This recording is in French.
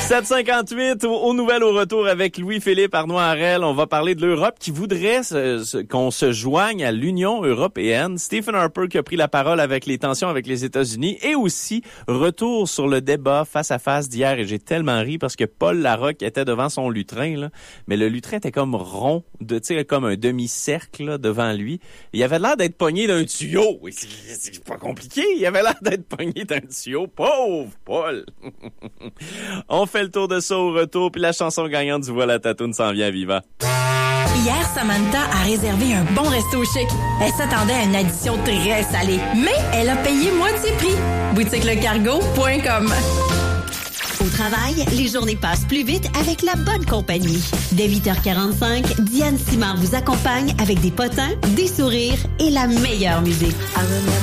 7h58 aux nouvelles au retour avec Louis-Philippe Arnois-Harel. On va parler de l'Europe qui voudrait qu'on se joigne à l'Union européenne. Stephen Harper qui a pris la parole avec les tensions avec les États-Unis et aussi retour sur le débat face à face d'hier. Et j'ai tellement ri parce que Paul Larocque était devant son lutrin, là, mais le lutrin était comme rond, comme un demi-cercle là, devant lui. Il avait l'air d'être pogné d'un tuyau. C'est pas compliqué. Il avait l'air d'être pogné d'un tuyau. Pauvre Paul! On fait le tour de ça au retour, puis la chanson gagnante du Voilà ta toune s'en vient, Viva. Hier, Samantha a réservé un bon resto chic. Elle s'attendait à une addition très salée, mais elle a payé moitié prix. boutiquelecargo.com. Au travail, les journées passent plus vite avec la bonne compagnie. Dès 8h45, Diane Simard vous accompagne avec des potins, des sourires et la meilleure musique.